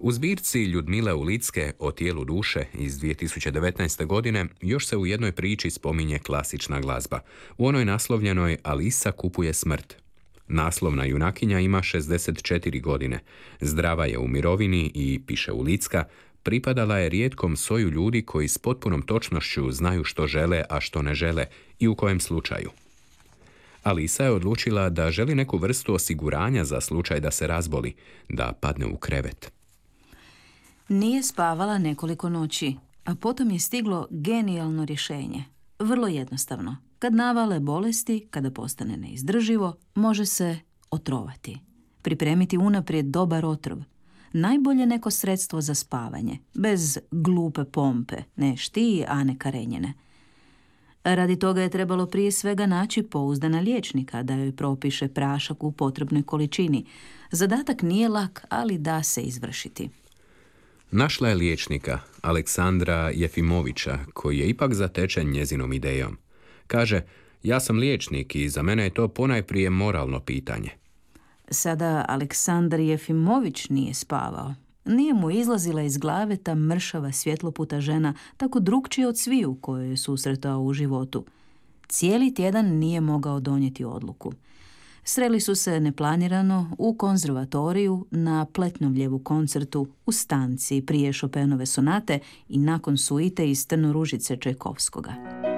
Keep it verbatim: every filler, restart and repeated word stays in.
U zbirci Ljudmile Ulicke o tijelu duše iz dvije tisuće devetnaeste. godine još se u jednoj priči spominje klasična glazba. U onoj naslovljenoj Alisa kupuje smrt. Naslovna junakinja ima šezdeset četiri godine. Zdrava je u mirovini i, piše Ulicka, pripadala je rijetkom soju ljudi koji s potpunom točnošću znaju što žele, a što ne žele i u kojem slučaju. Alisa je odlučila da želi neku vrstu osiguranja za slučaj da se razboli, da padne u krevet. Nije spavala nekoliko noći, a potom je stiglo genijalno rješenje. Vrlo jednostavno. Kad navale bolesti, kada postane neizdrživo, može se otrovati. Pripremiti unaprijed dobar otrov. Najbolje neko sredstvo za spavanje, bez glupe pompe, ne štiji, a ne karenjene. Radi toga je trebalo prije svega naći pouzdana liječnika da joj propiše prašak u potrebnoj količini. Zadatak nije lak, ali da se izvršiti. Našla je liječnika, Aleksandra Jefimovića, koji je ipak zatečen njezinom idejom. Kaže, ja sam liječnik i za mene je to ponajprije moralno pitanje. Sada Aleksandar Jefimović nije spavao. Nije mu izlazila iz glave ta mršava svjetloputa žena, tako drukčija od sviju koje je susretao u životu. Cijeli tjedan nije mogao donijeti odluku. Sreli su se neplanirano u konzervatoriju, na Pletnovljevu koncertu, u stanci prije Chopinove sonate i nakon suite iz Trnoružice Čajkovskoga.